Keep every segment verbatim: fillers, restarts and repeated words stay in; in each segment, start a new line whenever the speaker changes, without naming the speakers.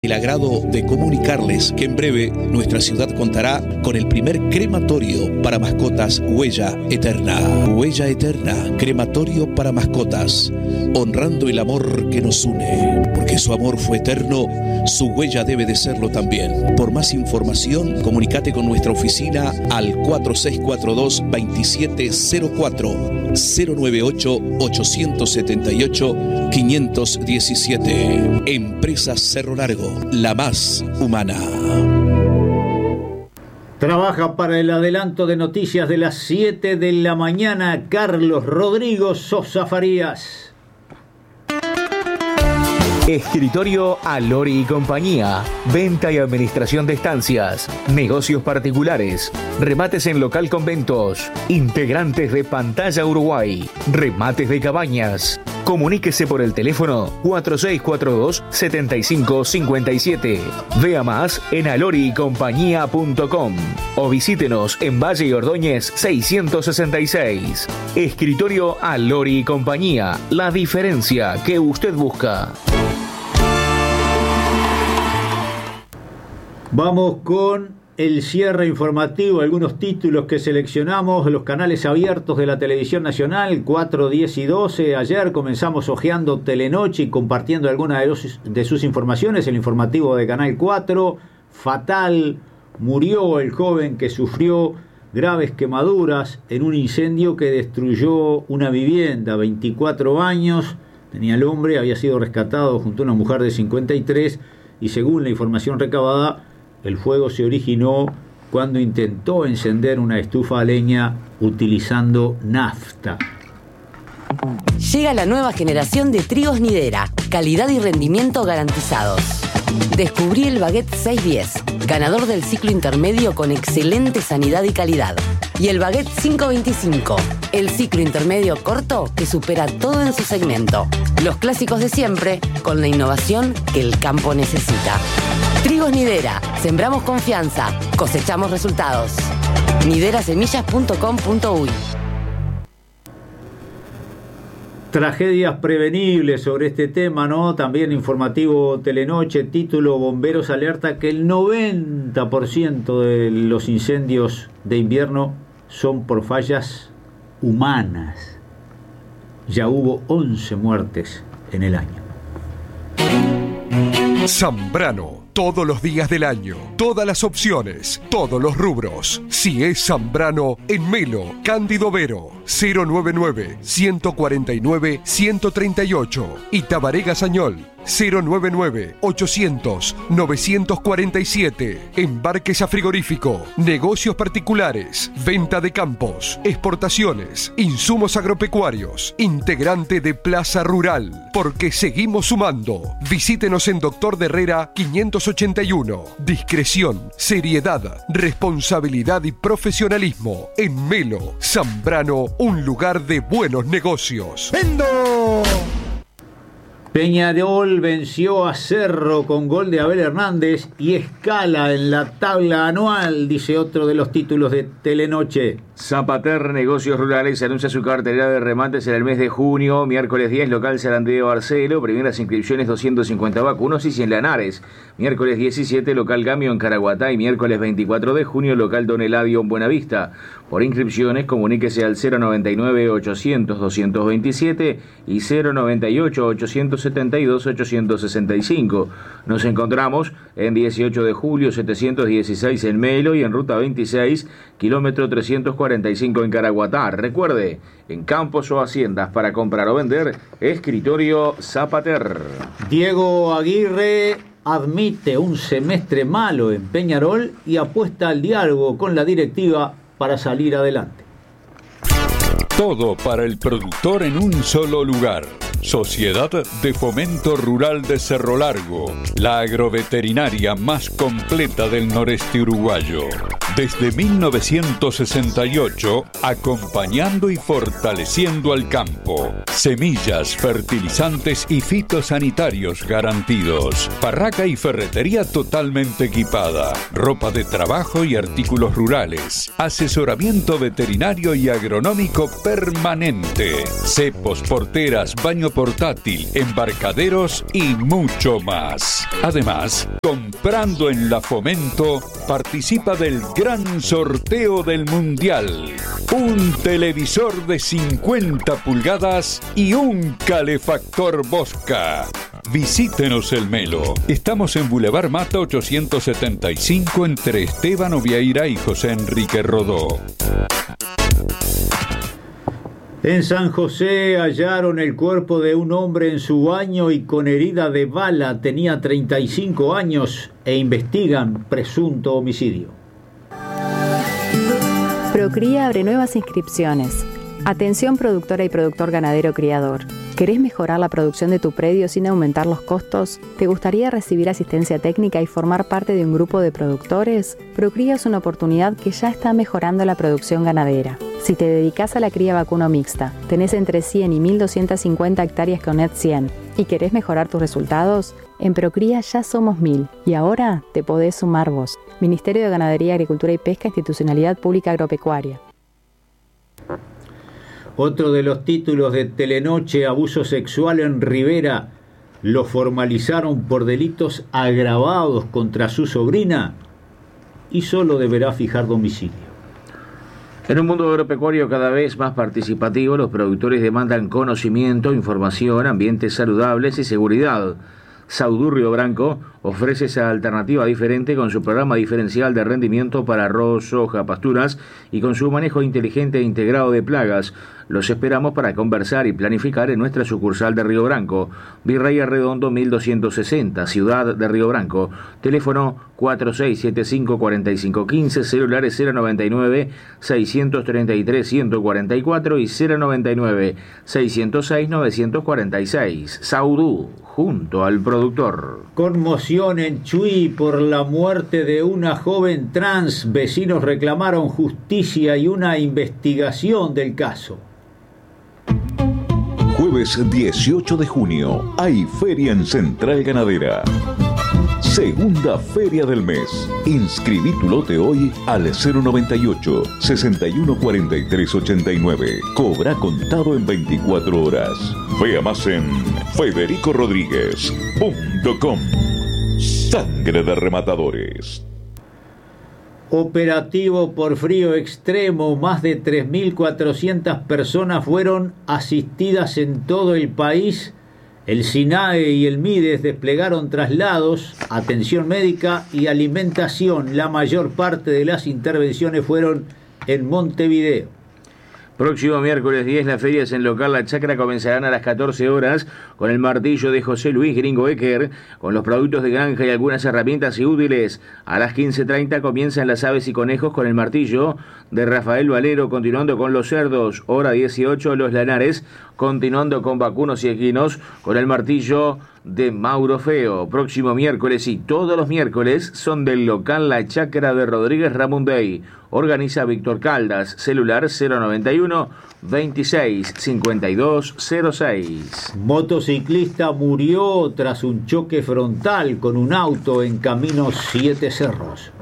El agrado de comunicarles que en breve nuestra ciudad contará con el primer crematorio para mascotas Huella Eterna. Huella Eterna, crematorio para mascotas, honrando el amor que nos une. Porque su amor fue eterno, su huella debe de serlo también. Por más información, comunícate con nuestra oficina al cuatro seis cuatro dos, dos siete cero cuatro, cero nueve ocho, ocho siete ocho, cinco uno siete. Empresa Cerro Largo, la más humana.
Trabaja para el adelanto de noticias de las siete de la mañana Carlos Rodrigo Sosa Farías.
Escritorio Alori y Compañía. Venta y administración de estancias. Negocios particulares. Remates en local conventos. Integrantes de Pantalla Uruguay. Remates de cabañas. Comuníquese por el teléfono cuatro seis cuatro dos, siete cinco cinco siete. Vea más en alori y compañía punto com o visítenos en Valle y Ordóñez seiscientos sesenta y seis. Escritorio Alori y Compañía. La diferencia que usted busca.
Vamos con el cierre informativo, algunos títulos que seleccionamos, los canales abiertos de la televisión nacional, cuatro, diez y doce. Ayer comenzamos hojeando Telenoche y compartiendo algunas de, los, de sus informaciones. El informativo de Canal cuatro, fatal, murió el joven que sufrió graves quemaduras en un incendio que destruyó una vivienda, veinticuatro años, tenía el hombre, había sido rescatado junto a una mujer de cincuenta y tres y según la información recabada, el fuego se originó cuando intentó encender una estufa a leña utilizando nafta.
Llega la nueva generación de trigos Nidera. Calidad y rendimiento garantizados. Descubrí el Baguette seiscientos diez, ganador del ciclo intermedio con excelente sanidad y calidad. Y el Baguette quinientos veinticinco, el ciclo intermedio corto que supera todo en su segmento. Los clásicos de siempre, con la innovación que el campo necesita. Trigos Nidera, sembramos confianza, cosechamos resultados. nidera semillas punto com punto uy.
Tragedias prevenibles sobre este tema, ¿no? También informativo Telenoche, título: Bomberos alerta que el noventa por ciento de los incendios de invierno son por fallas humanas. Ya hubo once muertes en el año.
Zambrano. Todos los días del año, todas las opciones, todos los rubros. Si es Zambrano, en Melo, Cándido Vero, cero noventa y nueve, ciento cuarenta y nueve, ciento treinta y ocho. Y Tabaré Gazañol, cero noventa y nueve, ochocientos, novecientos cuarenta y siete. Embarques a frigorífico, negocios particulares, venta de campos, exportaciones, insumos agropecuarios, integrante de Plaza Rural. Porque seguimos sumando. Visítenos en Doctor de Herrera quinientos ochenta y uno. Discreción, seriedad, responsabilidad y profesionalismo. En Melo, Zambrano, un lugar de buenos negocios.
¡Vendo! Peñarol venció a Cerro con gol de Abel Hernández y escala en la tabla anual, dice otro de los títulos de Telenoche.
Zapater Negocios Rurales anuncia su cartera de remates en el mes de junio. Miércoles diez, local Sarandí de Barcelo. Primeras inscripciones doscientos cincuenta vacunos y cien Lanares. Miércoles diecisiete, local Gamio en Caraguatá. Y miércoles veinticuatro de junio, local Don Eladio en Buenavista. Por inscripciones, comuníquese al cero noventa y nueve, ochocientos, doscientos veintisiete y cero noventa y ocho, ochocientos setenta y dos, ochocientos sesenta y cinco. Nos encontramos en dieciocho de julio, setecientos dieciséis en Melo y en ruta veintiséis, kilómetro trescientos cuarenta y cinco en Caraguatá. Recuerde, en campos o haciendas para comprar o vender, Escritorio Zapater.
Diego Aguirre admite un semestre malo en Peñarol y apuesta al diálogo con la directiva para salir adelante.
Todo para el productor en un solo lugar. Sociedad de Fomento Rural de Cerro Largo, la agroveterinaria más completa del noreste uruguayo. Desde mil novecientos sesenta y ocho, acompañando y fortaleciendo al campo. Semillas, fertilizantes y fitosanitarios garantidos. Barraca y ferretería totalmente equipada. Ropa de trabajo y artículos rurales. Asesoramiento veterinario y agronómico permanente. Cepos, porteras, baño portátil, embarcaderos y mucho más. Además, comprando en La Fomento, participa del gran sorteo del Mundial. Un televisor de cincuenta pulgadas y un calefactor Bosca. Visítenos el Melo. Estamos en Boulevard Mata ochocientos setenta y cinco entre Esteban Ovieira y José Enrique Rodó.
En San José hallaron el cuerpo de un hombre en su baño y con herida de bala. Tenía treinta y cinco años e investigan presunto homicidio.
Procría abre nuevas inscripciones. Atención productora y productor ganadero criador. ¿Querés mejorar la producción de tu predio sin aumentar los costos? ¿Te gustaría recibir asistencia técnica y formar parte de un grupo de productores? Procría es una oportunidad que ya está mejorando la producción ganadera. Si te dedicas a la cría vacuno mixta, tenés entre cien y mil doscientas cincuenta hectáreas con Net cien y querés mejorar tus resultados, en Procría ya somos mil y ahora te podés sumar vos. Ministerio de Ganadería, Agricultura y Pesca, Institucionalidad Pública Agropecuaria.
Otro de los títulos de Telenoche, abuso sexual en Rivera. Lo formalizaron por delitos agravados contra su sobrina y solo deberá fijar domicilio.
En un mundo agropecuario cada vez más participativo, los productores demandan conocimiento, información, ambientes saludables y seguridad. Saudú Río Branco ofrece esa alternativa diferente con su programa diferencial de rendimiento para arroz, soja, pasturas y con su manejo inteligente e integrado de plagas. Los esperamos para conversar y planificar en nuestra sucursal de Río Branco, Virrey Arredondo mil doscientos sesenta, Ciudad de Río Branco. Teléfono cuatro seis siete cinco, cuatro cinco uno cinco, celulares cero noventa y nueve, seiscientos treinta y tres, ciento cuarenta y cuatro y cero noventa y nueve, seiscientos seis, novecientos cuarenta y seis. Saudú, junto al productor.
Conmoción en Chuy por la muerte de una joven trans. Vecinos reclamaron justicia y una investigación del caso.
Jueves dieciocho de junio hay feria en Central Ganadera. Segunda feria del mes. Inscribí tu lote hoy al cero noventa y ocho, sesenta y uno, cuarenta y tres, ochenta y nueve. Cobra contado en veinticuatro horas. Vea más en federico rodríguez punto com. Sangre de rematadores.
Operativo por frío extremo. Más de tres mil cuatrocientas personas fueron asistidas en todo el país. El SINAE y el MIDES desplegaron traslados, atención médica y alimentación. La mayor parte de las intervenciones fueron en Montevideo.
Próximo miércoles diez, las ferias en local La Chacra comenzarán a las catorce horas con el martillo de José Luis Gringo Ecker, con los productos de granja y algunas herramientas y útiles. A las quince treinta comienzan las aves y conejos con el martillo de Rafael Valero, continuando con los cerdos. Hora dieciocho, los lanares, continuando con vacunos y equinos con el martillo de Mauro Feo. Próximo miércoles y todos los miércoles son del local La Chacra de Rodríguez Ramondey. Organiza Víctor Caldas. Celular cero noventa y uno, veintiséis, cincuenta y dos, cero seis.
Motociclista murió tras un choque frontal con un auto en Camino Siete Cerros.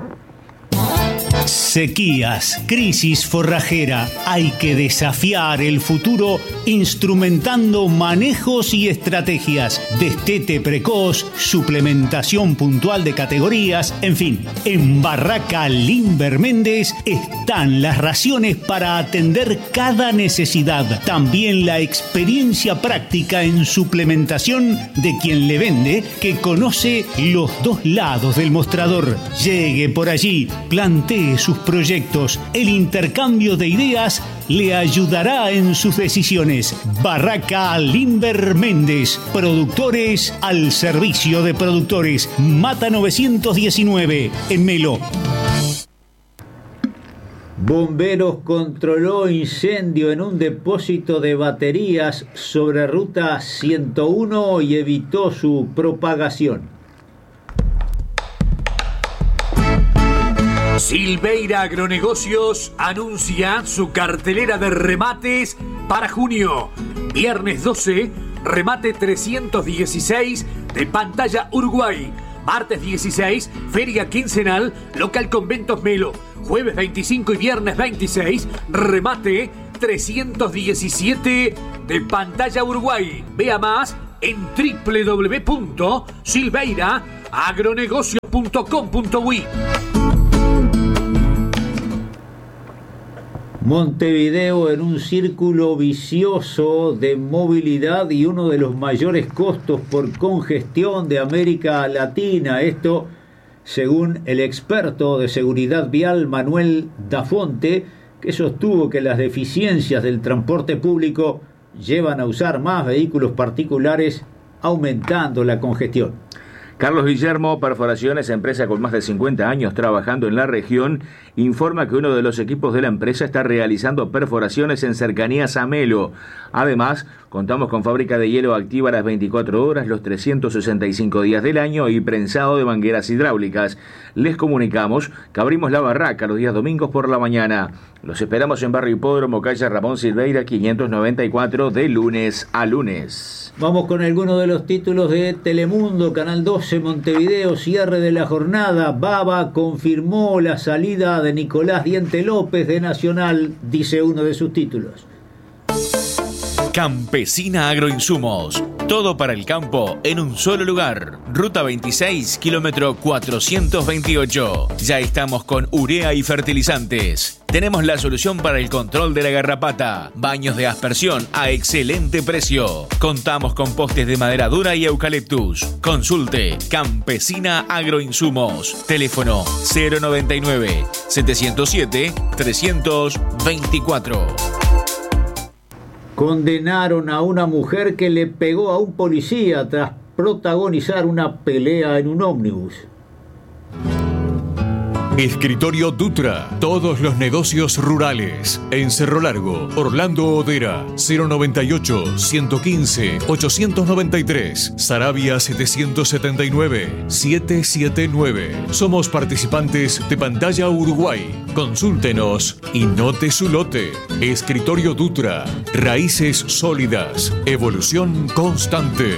Sequías, crisis forrajera. Hay que desafiar el futuro instrumentando manejos y estrategias. Destete precoz, suplementación puntual de categorías, en fin. En Barraca Limber Méndez están las raciones para atender cada necesidad. También la experiencia práctica en suplementación de quien le vende, que conoce los dos lados del mostrador. Llegue por allí, plantee sus proyectos. El intercambio de ideas le ayudará en sus decisiones. Barraca Limber Méndez. Productores al servicio de productores. Mata novecientos diecinueve en Melo.
Bomberos controló incendio en un depósito de baterías sobre ruta ciento uno y evitó su propagación.
Silveira Agronegocios anuncia su cartelera de remates para junio. Viernes doce, remate trescientos dieciséis de Pantalla Uruguay. Martes dieciséis, feria quincenal, local Conventos Melo. Jueves veinticinco y viernes veintiséis, remate trescientos diecisiete de Pantalla Uruguay. Vea más en doble u doble u doble u punto silveira agronegocios punto com punto uy.
Montevideo en un círculo vicioso de movilidad y uno de los mayores costos por congestión de América Latina. Esto según el experto de seguridad vial Manuel Dafonte, que sostuvo que las deficiencias del transporte público llevan a usar más vehículos particulares, aumentando la congestión.
Carlos Guillermo, Perforaciones, empresa con más de cincuenta años trabajando en la región, informa que uno de los equipos de la empresa está realizando perforaciones en cercanías a Melo. Además, contamos con fábrica de hielo activa las veinticuatro horas, los trescientos sesenta y cinco días del año y prensado de mangueras hidráulicas. Les comunicamos que abrimos la barraca los días domingos por la mañana. Los esperamos en Barrio Hipódromo, calle Ramón Silveira, quinientos noventa y cuatro, de lunes a lunes.
Vamos con algunos de los títulos de Telemundo, Canal doce, Montevideo, cierre de la jornada. Baba confirmó la salida de Nicolás Diente López de Nacional, dice uno de sus títulos.
Campesina Agroinsumos, todo para el campo en un solo lugar. Ruta veintiséis, kilómetro cuatrocientos veintiocho. Ya estamos con urea y fertilizantes. Tenemos la solución para el control de la garrapata. Baños de aspersión a excelente precio. Contamos con postes de madera dura y eucaliptus. Consulte Campesina Agroinsumos. Teléfono cero noventa y nueve, setecientos siete, trescientos veinticuatro.
Condenaron a una mujer que le pegó a un policía tras protagonizar una pelea en un ómnibus.
Escritorio Dutra, todos los negocios rurales. En Cerro Largo, Orlando Odera, cero noventa y ocho, ciento quince, ochocientos noventa y tres, Saravia setecientos setenta y nueve, setecientos setenta y nueve. Somos participantes de Pantalla Uruguay. Consúltenos y note su lote. Escritorio Dutra, raíces sólidas, evolución constante.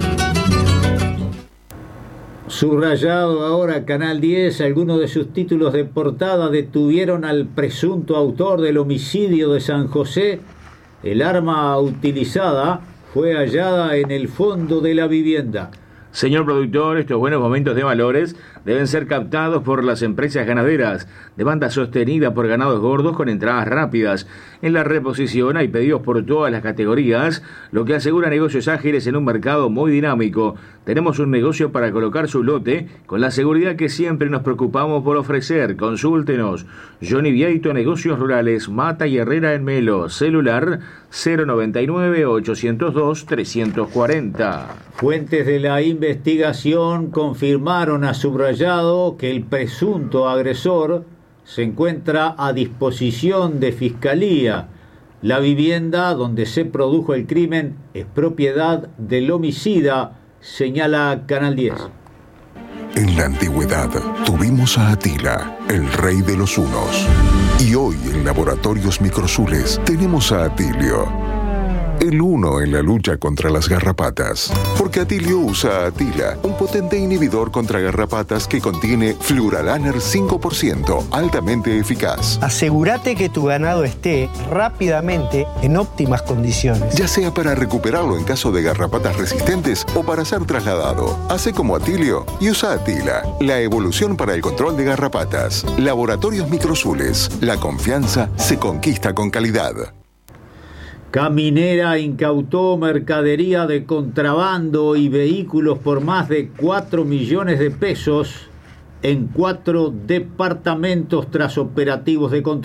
Subrayado ahora Canal diez, algunos de sus títulos de portada: detuvieron al presunto autor del homicidio de San José. El arma utilizada fue hallada en el fondo de la vivienda.
Señor productor, estos buenos momentos de valores deben ser captados por las empresas ganaderas. Demanda sostenida por ganados gordos con entradas rápidas. En la reposición hay pedidos por todas las categorías, lo que asegura negocios ágiles en un mercado muy dinámico. Tenemos un negocio para colocar su lote con la seguridad que siempre nos preocupamos por ofrecer. Consúltenos. Johnny Vieito, Negocios Rurales, Mata y Herrera en Melo. Celular cero noventa y nueve, ochocientos dos, trescientos cuarenta.
Fuentes de la investigación confirmaron a Subrayado que el presunto agresor se encuentra a disposición de Fiscalía. La vivienda donde se produjo el crimen es propiedad del homicida, señala Canal diez.
En la antigüedad tuvimos a Atila, el rey de los hunos. Y hoy en Laboratorios Microsules tenemos a Atilio, el uno en la lucha contra las garrapatas. Porque Atilio usa Atila, un potente inhibidor contra garrapatas que contiene Fluralaner cinco por ciento, altamente eficaz.
Asegúrate que tu ganado esté rápidamente en óptimas condiciones.
Ya sea para recuperarlo en caso de garrapatas resistentes o para ser trasladado. Hace como Atilio y usa Atila, la evolución para el control de garrapatas. Laboratorios Microsules, la confianza se conquista con calidad.
Caminera incautó mercadería de contrabando y vehículos por más de cuatro millones de pesos en cuatro departamentos tras operativos de control.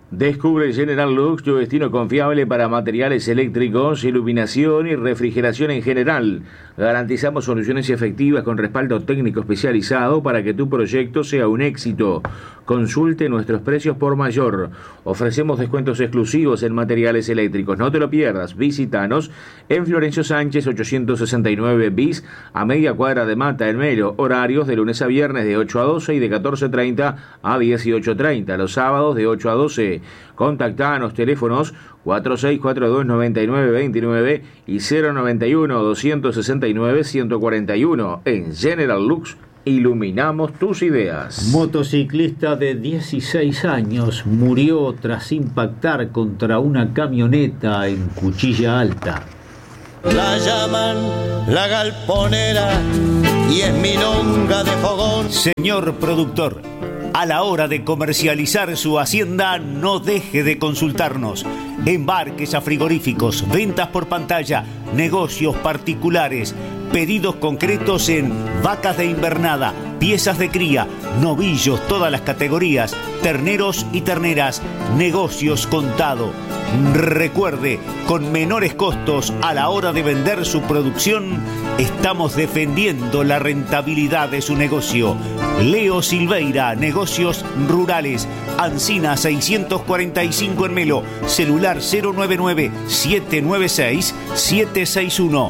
Descubre General Lux, tu destino confiable para materiales eléctricos, iluminación y refrigeración en general. Garantizamos soluciones efectivas con respaldo técnico especializado para que tu proyecto sea un éxito. Consulte nuestros precios por mayor. Ofrecemos descuentos exclusivos en materiales eléctricos. No te lo pierdas. Visítanos en Florencio Sánchez ochocientos sesenta y nueve bis, a media cuadra de Mata, en Melo. Horarios de lunes a viernes de ocho a doce y de catorce treinta a dieciocho treinta. Los sábados de ocho a doce. Contactanos, teléfonos cuatro seis cuatro dos nueve nueve dos nueve y cero nueve uno dos seis nueve uno cuatro uno. En General Lux iluminamos tus ideas.
Motociclista de dieciséis años murió tras impactar contra una camioneta en Cuchilla Alta.
La llaman la galponera y es milonga de fogón.
Señor productor, a la hora de comercializar su hacienda, no deje de consultarnos. Embarques a frigoríficos, ventas por pantalla, negocios particulares, pedidos concretos en vacas de invernada, piezas de cría, novillos, todas las categorías, terneros y terneras, negocios contado. Recuerde, con menores costos a la hora de vender su producción, estamos defendiendo la rentabilidad de su negocio. Leo Silveira, Negocios Rurales, Ancina seiscientos cuarenta y cinco en Melo, celular cero nueve nueve siete nueve seis siete seis uno.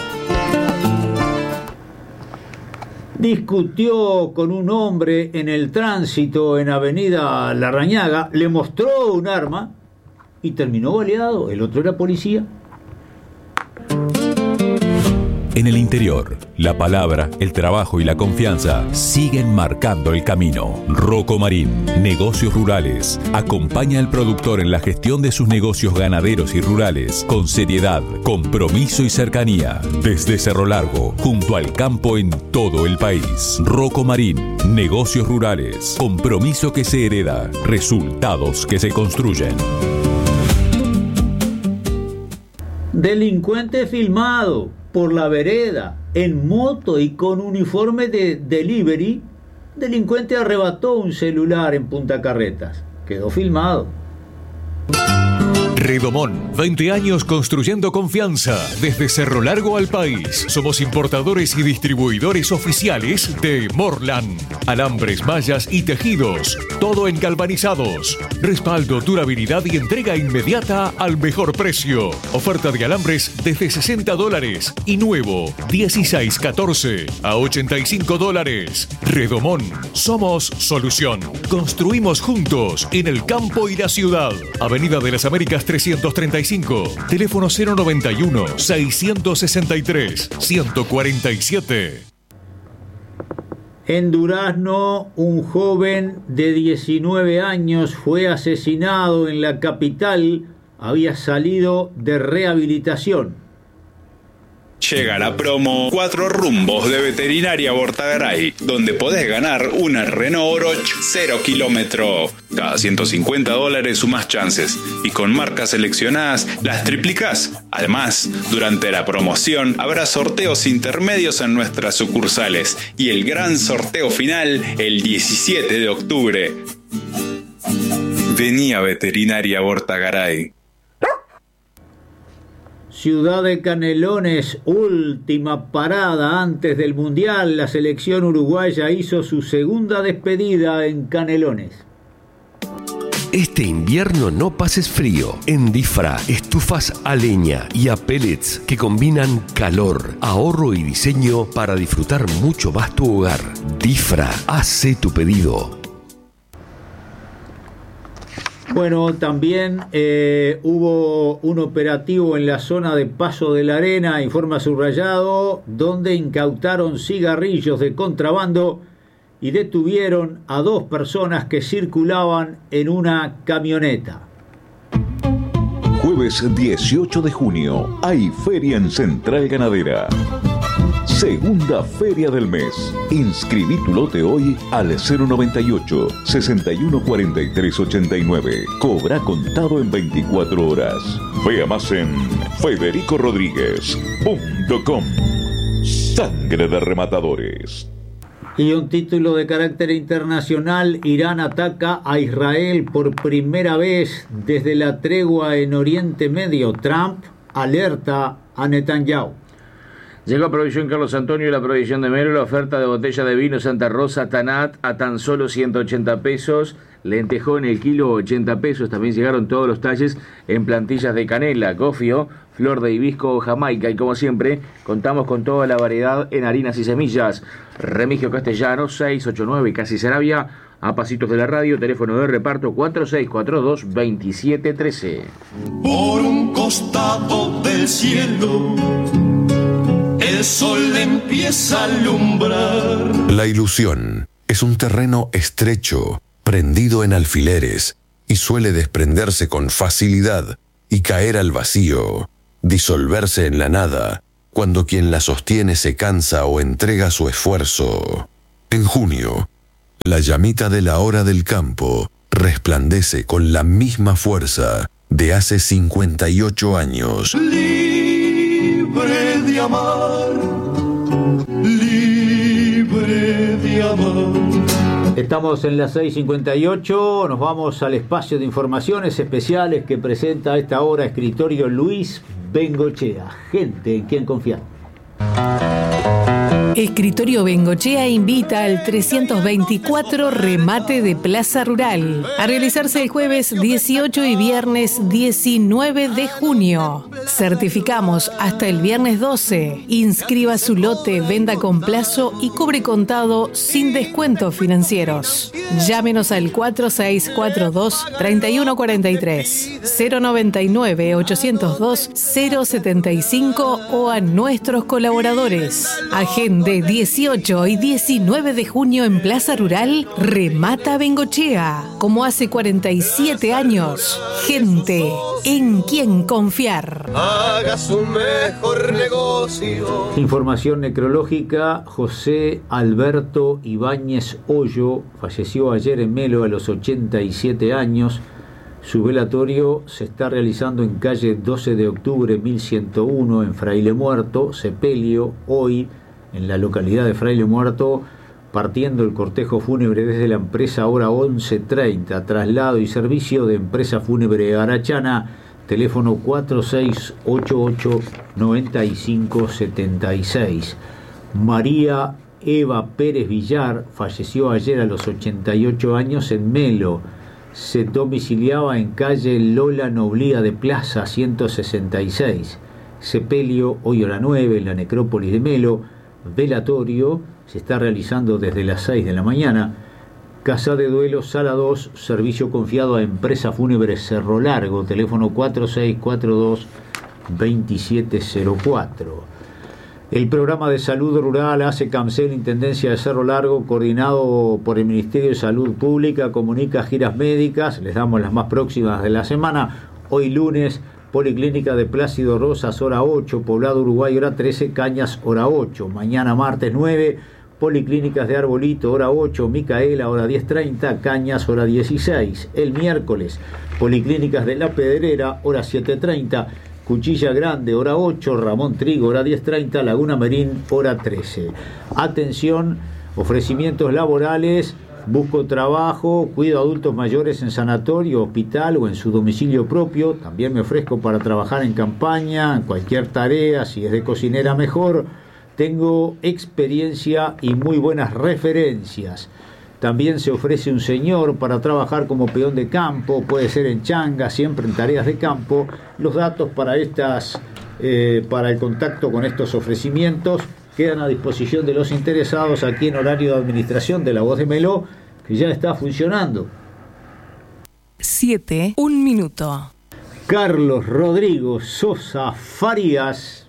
Discutió con un hombre en el tránsito en Avenida Larrañaga, le mostró un arma y terminó baleado. El otro era policía.
En el interior, la palabra, el trabajo y la confianza siguen marcando el camino. Rocco Marín, Negocios Rurales. Acompaña al productor en la gestión de sus negocios ganaderos y rurales con seriedad, compromiso y cercanía. Desde Cerro Largo, junto al campo en todo el país. Rocco Marín, Negocios Rurales. Compromiso que se hereda, resultados que se construyen.
Delincuente filmado por la vereda, en moto y con uniforme de delivery. Delincuente arrebató un celular en Punta Carretas. Quedó filmado.
Redomón, veinte años construyendo confianza desde Cerro Largo al país. Somos importadores y distribuidores oficiales de Morlan. Alambres, mallas y tejidos, todo en galvanizados. Respaldo, durabilidad y entrega inmediata al mejor precio. Oferta de alambres desde sesenta dólares y nuevo dieciséis catorce a ochenta y cinco dólares. Redomón, somos solución. Construimos juntos en el campo y la ciudad. Avenida de las Américas trescientos treinta y cinco, teléfono cero noventa y uno seiscientos sesenta y tres ciento cuarenta y siete.
En Durazno, un joven de diecinueve años fue asesinado en la capital. Había salido de rehabilitación.
Llega la promo Cuatro Rumbos de Veterinaria Bortagaray, donde podés ganar una Renault Oroch cero kilómetro. Cada ciento cincuenta dólares sumás chances y con marcas seleccionadas las triplicás. Además, durante la promoción habrá sorteos intermedios en nuestras sucursales y el gran sorteo final el diecisiete de octubre. Vení a Veterinaria Bortagaray.
Ciudad de Canelones, última parada antes del Mundial. La selección uruguaya hizo su segunda despedida en Canelones.
Este invierno no pases frío. En Difra, estufas a leña y a pellets que combinan calor, ahorro y diseño para disfrutar mucho más tu hogar. Difra, hace tu pedido.
Bueno, también eh, hubo un operativo en la zona de Paso de la Arena, informa Subrayado, donde incautaron cigarrillos de contrabando y detuvieron a dos personas que circulaban en una camioneta.
Jueves dieciocho de junio, hay feria en Central Ganadera. Segunda feria del mes. Inscribí tu lote hoy al cero noventa y ocho, sesenta y uno cuarenta y tres ochenta y nueve. Cobra contado en veinticuatro horas. Vea más en federico rodríguez punto com. Sangre de rematadores.
Y un título de carácter internacional: Irán ataca a Israel por primera vez desde la tregua en Oriente Medio. Trump alerta a Netanyahu.
Llegó a Provisión Carlos Antonio y la Provisión de Melo la oferta de botella de vino Santa Rosa Tanat a tan solo ciento ochenta pesos. Lentejón el kilo ochenta pesos. También llegaron todos los talles en plantillas de canela, gofio, flor de hibisco o jamaica. Y como siempre, contamos con toda la variedad en harinas y semillas. Remigio Castellanos, seiscientos ochenta y nueve, Casi Sarabia, a pasitos de la radio. Teléfono de reparto cuatro seis cuatro dos, veintisiete trece.
Por un costado del cielo el sol empieza a alumbrar.
La ilusión es un terreno estrecho, prendido en alfileres, y suele desprenderse con facilidad y caer al vacío, disolverse en la nada, cuando quien la sostiene se cansa o entrega su esfuerzo. En junio, la llamita de la hora del campo resplandece con la misma fuerza de hace cincuenta y ocho años.
Libre de amar, libre de amar.
Estamos en las seis cincuenta y ocho, nos vamos al espacio de informaciones especiales que presenta a esta hora escritorio Luis Bengochea. Gente en quien confiar.
Escritorio Bengochea invita al trescientos veinticuatro Remate de Plaza Rural a realizarse el jueves dieciocho y viernes diecinueve de junio. Certificamos hasta el viernes doce. Inscriba su lote, venda con plazo y cobre contado sin descuentos financieros. Llámenos al cuatro seis cuatro dos, tres uno cuatro tres, cero noventa y nueve, ochocientos dos, cero setenta y cinco o a nuestros colaboradores. Agenda de dieciocho y diecinueve de junio en Plaza Rural, Remata Bengochea. Como hace cuarenta y siete años, gente en quien confiar.
Haga su mejor negocio.
Información necrológica: José Alberto Ibáñez Hoyo falleció ayer en Melo a los ochenta y siete años. Su velatorio se está realizando en calle doce de octubre mil ciento uno en Fraile Muerto, Sepelio, hoy en la localidad de Fraile Muerto, partiendo el cortejo fúnebre desde la empresa hora once treinta, traslado y servicio de Empresa Fúnebre Arachana, teléfono cuatro seis ocho ocho, nueve cinco siete seis. María Eva Pérez Villar falleció ayer a los ochenta y ocho años en Melo. Se domiciliaba en calle Lola Noblía de Plaza ciento sesenta y seis. Sepelio, hoy hora nueve, en la necrópolis de Melo. Velatorio se está realizando desde las seis de la mañana. Casa de duelo, sala dos, servicio confiado a Empresa Fúnebre Cerro Largo, teléfono cuatro seis cuatro dos, veintisiete cero cuatro. El programa de salud rural hace Camcel, Intendencia de Cerro Largo, coordinado por el Ministerio de Salud Pública, comunica giras médicas. Les damos las más próximas de la semana. Hoy lunes, Policlínica de Plácido Rosas, hora ocho, Poblado Uruguay, hora trece, Cañas, hora ocho. Mañana martes nueve, Policlínicas de Arbolito, hora ocho, Micaela, hora diez treinta, Cañas, hora dieciséis. El miércoles, Policlínicas de La Pedrera, hora siete treinta, Cuchilla Grande, hora ocho, Ramón Trigo, hora diez treinta, Laguna Merín, hora trece. Atención, ofrecimientos laborales. Busco trabajo, cuido a adultos mayores en sanatorio, hospital o en su domicilio propio. También me ofrezco para trabajar en campaña, en cualquier tarea, si es de cocinera mejor. Tengo experiencia y muy buenas referencias. También se ofrece un señor para trabajar como peón de campo, puede ser en changa, siempre en tareas de campo. Los datos para estas, eh, para el contacto con estos ofrecimientos quedan a disposición de los interesados aquí en horario de administración de La Voz de Melo, que ya está funcionando.
siete, un minuto.
Carlos Rodrigo Sosa Farías.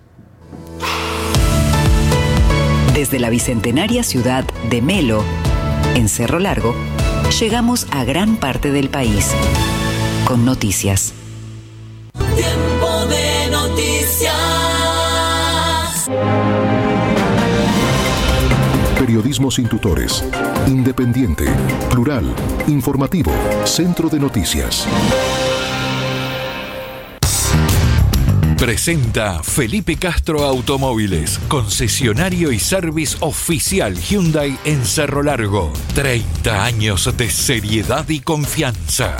Desde la bicentenaria ciudad de Melo, en Cerro Largo, llegamos a gran parte del país con noticias.
Tiempo de noticias.
Periodismo sin tutores, independiente, plural, informativo, centro de noticias.
Presenta Felipe Castro Automóviles, concesionario y service oficial Hyundai en Cerro Largo. treinta años de seriedad y confianza.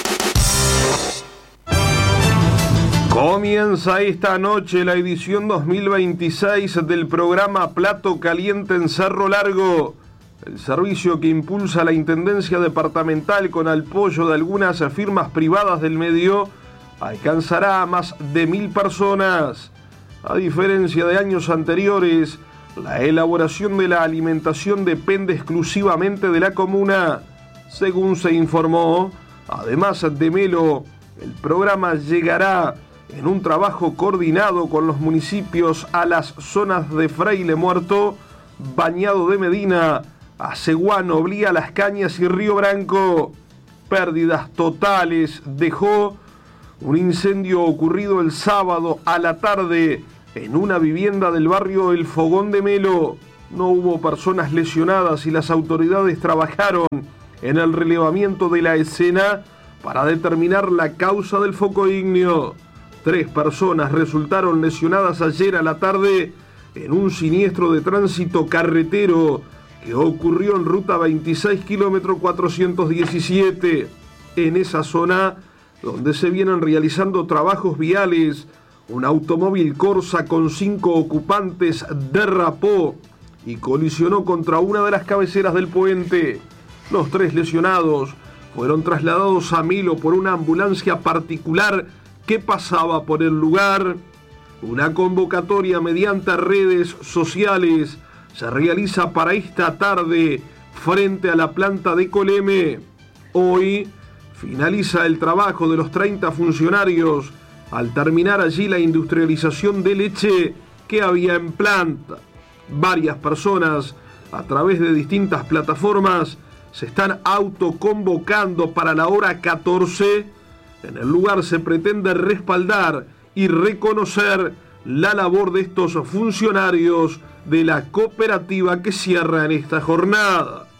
Comienza esta noche la edición dos mil veintiséis del programa Plato Caliente en Cerro Largo. El servicio que impulsa la Intendencia Departamental con apoyo de algunas firmas privadas del medio alcanzará a más de mil personas. A diferencia de años anteriores, la elaboración de la alimentación depende exclusivamente de la comuna. Según se informó, además de Melo, el programa llegará en un trabajo coordinado con los municipios a las zonas de Fraile Muerto, Bañado de Medina, Aceguano, Blía, Las Cañas y Río Branco. Pérdidas totales dejó un incendio ocurrido el sábado a la tarde en una vivienda del barrio El Fogón de Melo. No hubo personas lesionadas y las autoridades trabajaron en el relevamiento de la escena para determinar la causa del foco ígneo. Tres personas resultaron lesionadas ayer a la tarde en un siniestro de tránsito carretero que ocurrió en ruta veintiséis, kilómetro cuatrocientos diecisiete. En esa zona donde se vienen realizando trabajos viales, un automóvil Corsa con cinco ocupantes derrapó y colisionó contra una de las cabeceras del puente. Los tres lesionados fueron trasladados a Melo por una ambulancia particular que pasaba por el lugar. Una convocatoria mediante redes sociales se realiza para esta tarde frente a la planta de Coleme. Hoy finaliza el trabajo de los treinta funcionarios al terminar allí la industrialización de leche que había en planta. Varias personas a través de distintas plataformas se están autoconvocando para la hora catorce. En el lugar se pretende respaldar y reconocer la labor de estos funcionarios de la cooperativa que cierra en esta jornada.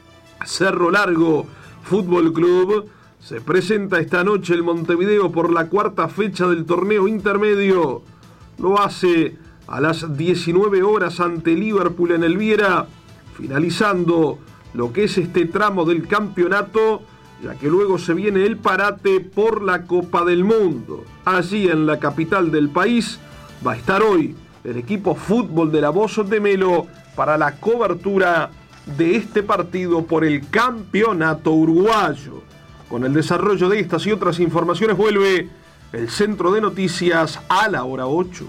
Cerro Largo Fútbol Club se presenta esta noche en Montevideo por la cuarta fecha del torneo intermedio. Lo hace a las diecinueve horas ante Liverpool en el Viera, finalizando lo que es este tramo del campeonato, ya que luego se viene el parate por la Copa del Mundo. Allí en la capital del país va a estar hoy el equipo fútbol de la Voz de Melo para la cobertura de este partido por el campeonato uruguayo. Con el desarrollo de estas y otras informaciones vuelve el Centro de Noticias a la hora ocho.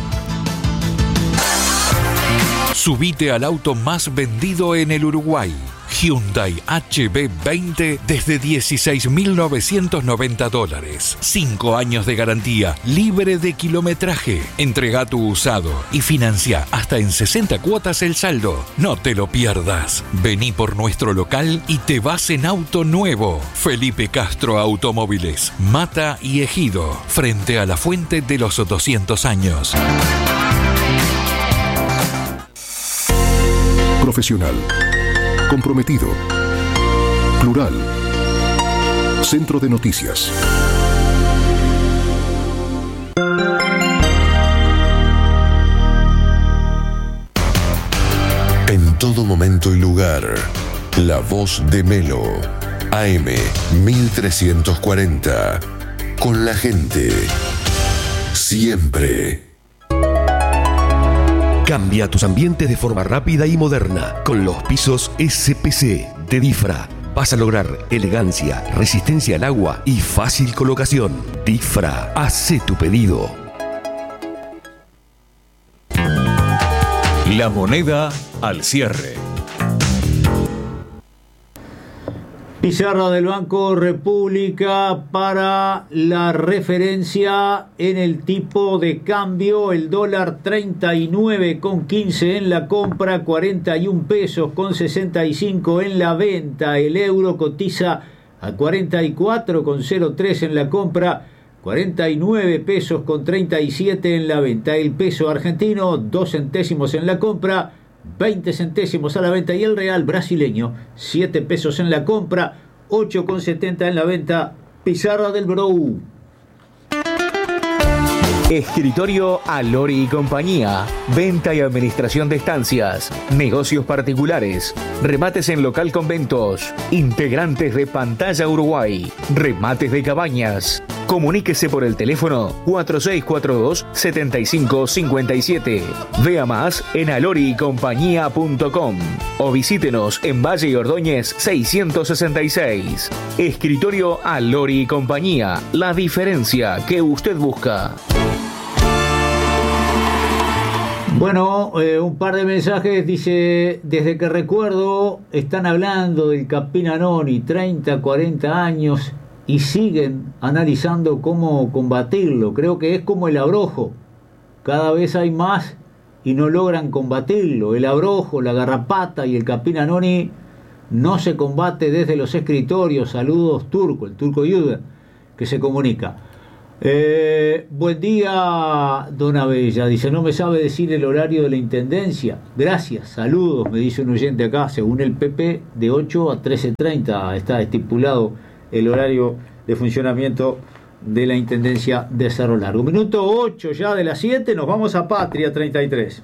Subite al auto más vendido en el Uruguay. Hyundai H B veinte desde dieciséis mil novecientos noventa dólares. cinco años de garantía, libre de kilometraje. Entrega tu usado y financia hasta en sesenta cuotas el saldo. No te lo pierdas. Vení por nuestro local y te vas en auto nuevo. Felipe Castro Automóviles, Mata y Ejido, frente a la fuente de los doscientos años.
Profesional. Comprometido. Plural. Centro de Noticias. En todo momento y lugar, la voz de Melo. A M mil trescientos cuarenta. Con la gente. Siempre.
Cambia tus ambientes de forma rápida y moderna con los pisos S P C de Difra. Vas a lograr elegancia, resistencia al agua y fácil colocación. Difra, hace tu pedido.
La moneda al cierre.
Pizarra del Banco República para la referencia en el tipo de cambio. El dólar treinta y nueve con quince en la compra, cuarenta y un pesos con sesenta y cinco en la venta. El euro cotiza a cuarenta y cuatro con cero tres en la compra, cuarenta y nueve pesos con treinta y siete en la venta. El peso argentino, dos centésimos en la compra, veinte centésimos a la venta. Y el real brasileño, siete pesos en la compra, ocho con setenta en la venta. Pizarra del Brou.
Escritorio Alori y Compañía. Venta y administración de estancias. Negocios particulares. Remates en local conventos. Integrantes de Pantalla Uruguay. Remates de cabañas. Comuníquese por el teléfono cuatro seis cuatro dos, siete cinco cinco siete. Vea más en alori y compañía punto com o visítenos en Valle y Ordóñez seiscientos sesenta y seis. Escritorio Alori y Compañía. La diferencia que usted busca.
Bueno, eh, un par de mensajes. Dice: desde que recuerdo están hablando del Capina Noni, treinta, cuarenta años, y siguen analizando cómo combatirlo. Creo que es como el abrojo. Cada vez hay más y no logran combatirlo. El abrojo, la garrapata y el Capina Noni no se combate desde los escritorios. Saludos, Turco, el Turco Yuda, que se comunica. Eh, buen día, don Abella. Dice: no me sabe decir el horario de la intendencia. Gracias, saludos, me dice un oyente acá. Según el P P, de ocho a trece treinta está estipulado el horario de funcionamiento de la Intendencia de Cerro Largo. Minuto ocho ya de las siete, nos vamos a Patria treinta y tres.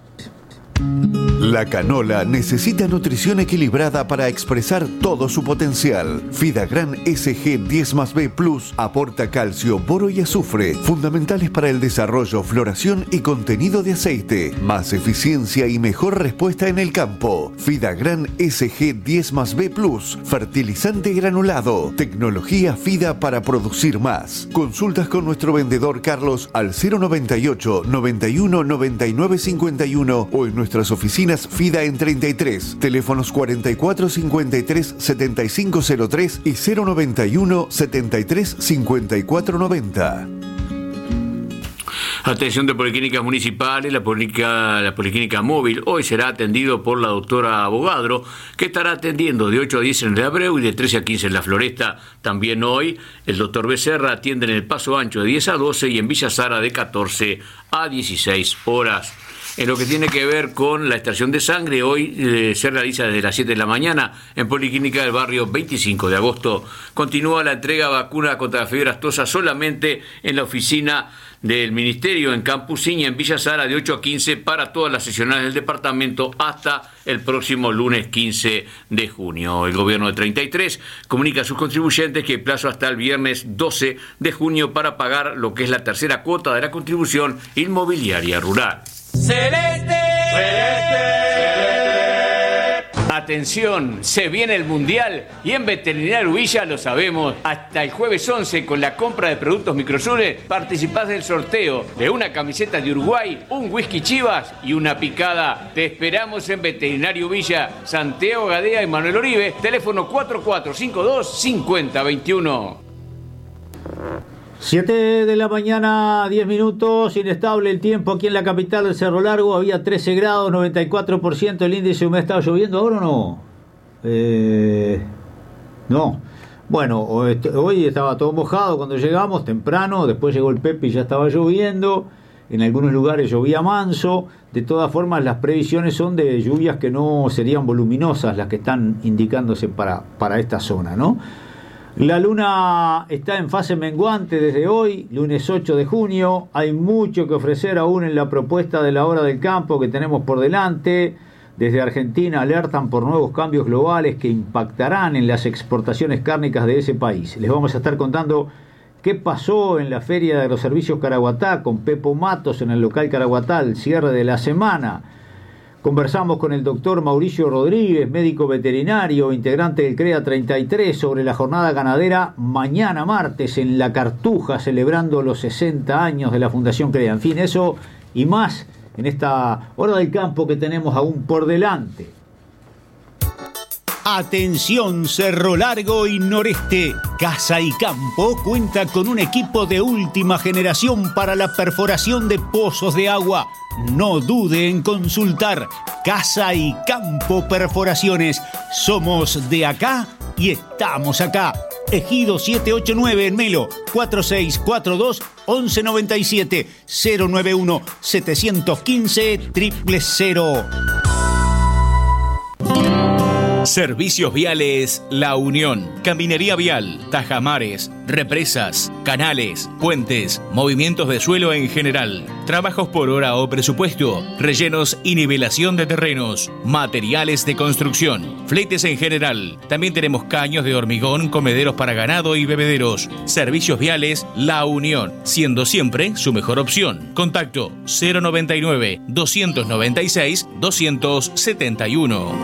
La canola necesita nutrición equilibrada para expresar todo su potencial. Fidagran S G diez más B Plus aporta calcio, boro y azufre, fundamentales para el desarrollo, floración y contenido de aceite. Más eficiencia y mejor respuesta en el campo. Fidagran S G diez más B Plus, fertilizante granulado. Tecnología FIDA para producir más. Consultas con nuestro vendedor Carlos al cero noventa y ocho, noventa y uno, noventa y nueve cincuenta y uno o en nuestras oficinas FIDA en treinta y tres, teléfonos cuarenta y cuatro cincuenta y tres setenta y cinco cero tres y cero noventa y uno setenta y tres cincuenta y cuatro noventa.
Atención de Policlínicas Municipales, la Policlínica, la Policlínica Móvil hoy será atendido por la doctora Abogadro, que estará atendiendo de ocho a diez en el Abreu y de trece a quince en la Floresta. También hoy el doctor Becerra atiende en el Paso Ancho de diez a doce y en Villa Sara de catorce a dieciséis horas. En lo que tiene que ver con la extracción de sangre, hoy eh, se realiza desde las siete de la mañana en Policlínica del Barrio veinticinco de agosto. Continúa la entrega de vacuna contra la fiebre aftosa solamente en la oficina del Ministerio en Campusín y en Villa Sara de ocho a quince para todas las seccionales del departamento hasta el próximo lunes quince de junio. El gobierno de treinta y tres comunica a sus contribuyentes que hay plazo hasta el viernes doce de junio para pagar lo que es la tercera cuota de la contribución inmobiliaria rural.
Celeste, celeste, celeste.
Atención, se viene el Mundial y en Veterinario Villa lo sabemos. Hasta el jueves once con la compra de productos Microsure participás del sorteo de una camiseta de Uruguay, un whisky Chivas y una picada. Te esperamos en Veterinario Villa, Santiago Gadea y Manuel Oribe, teléfono cuatro cuatro cinco dos, cinco cero dos uno.
siete de la mañana, diez minutos, inestable el tiempo aquí en la capital del Cerro Largo, había trece grados, noventa y cuatro por ciento el índice de humedad. ¿Estaba lloviendo ahora o no? Eh, no. Bueno, hoy estaba todo mojado cuando llegamos, temprano, después llegó el Pepe y ya estaba lloviendo, en algunos lugares llovía manso. De todas formas, las previsiones son de lluvias que no serían voluminosas, las que están indicándose para, para esta zona, ¿no? La luna está en fase menguante desde hoy, lunes ocho de junio. Hay mucho que ofrecer aún en la propuesta de la hora del campo que tenemos por delante. Desde Argentina alertan por nuevos cambios globales que impactarán en las exportaciones cárnicas de ese país. Les vamos a estar contando qué pasó en la Feria de los Servicios Caraguatá con Pepo Matos en el local Caraguatá, el cierre de la semana. Conversamos con el doctor Mauricio Rodríguez, médico veterinario, integrante del CREA treinta y tres, sobre la jornada ganadera mañana martes en La Cartuja, celebrando los sesenta años de la Fundación CREA. En fin, eso y más en esta hora del campo que tenemos aún por delante.
Atención Cerro Largo y Noreste. Casa y Campo cuenta con un equipo de última generación para la perforación de pozos de agua. No dude en consultar. Casa y Campo Perforaciones. Somos de acá y estamos acá. Ejido setecientos ochenta y nueve en Melo. cuatro seis cuatro dos, once noventa y siete. cero nueve uno, setecientos quince, cero cero cero.
Servicios Viales La Unión. Caminaría vial, tajamares, represas, canales, puentes, movimientos de suelo en general, trabajos por hora o presupuesto, rellenos y nivelación de terrenos, materiales de construcción, fletes en general. También tenemos caños de hormigón, comederos para ganado y bebederos. Servicios Viales La Unión, siendo siempre su mejor opción. Contacto cero noventa y nueve, doscientos noventa y seis, doscientos setenta y uno.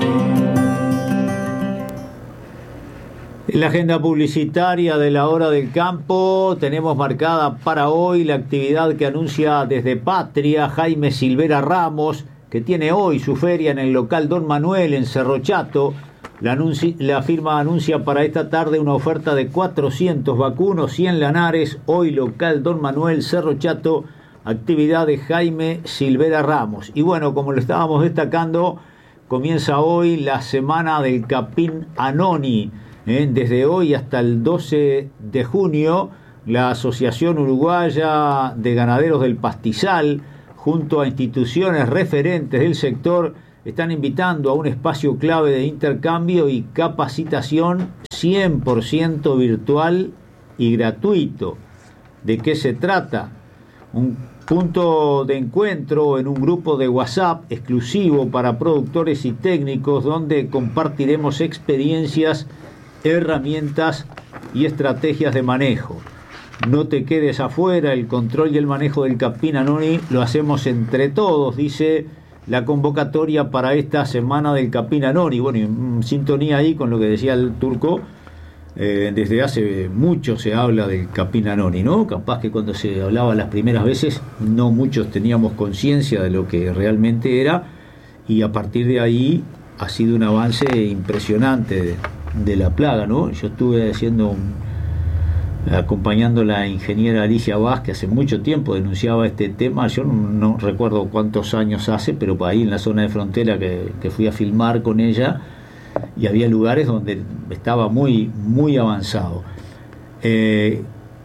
En la agenda publicitaria de la Hora del Campo tenemos marcada para hoy la actividad que anuncia desde Patria Jaime Silvera Ramos, que tiene hoy su feria en el local Don Manuel en Cerro Chato. La, anunci- la firma anuncia para esta tarde una oferta de cuatrocientos vacunos, cien lanares. Hoy local Don Manuel, Cerro Chato, actividad de Jaime Silvera Ramos. Y bueno, como lo estábamos destacando, comienza hoy la semana del Capín Anoni. Eh, desde hoy hasta el doce de junio, la Asociación Uruguaya de Ganaderos del Pastizal, junto a instituciones referentes del sector, están invitando a un espacio clave de intercambio y capacitación cien por ciento virtual y gratuito. ¿De qué se trata? Un punto de encuentro en un grupo de WhatsApp exclusivo para productores y técnicos, donde compartiremos experiencias, herramientas y estrategias de manejo. No te quedes afuera, el control y el manejo del Capín Anoni lo hacemos entre todos, dice la convocatoria para esta semana del Capín Anoni. Bueno, en sintonía ahí con lo que decía el Turco, eh, desde hace mucho se habla del Capín Anoni, ¿no? Capaz que cuando se hablaba las primeras veces no muchos teníamos conciencia de lo que realmente era, y a partir de ahí ha sido un avance impresionante de, de la plaga, ¿no? Yo estuve haciendo un, acompañando a la ingeniera Alicia Vaz, que hace mucho tiempo denunciaba este tema. Yo no, no recuerdo cuántos años hace, pero ahí en la zona de frontera que, que fui a filmar con ella, y había lugares donde estaba muy, muy avanzado. Eh,